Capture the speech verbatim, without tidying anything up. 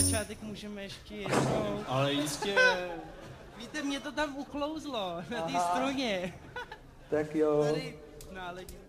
začátek můžeme ještě jednou. Ale jistě. Víte, mě to tam uklouzlo na té struně. Tak jo. Tady náledě.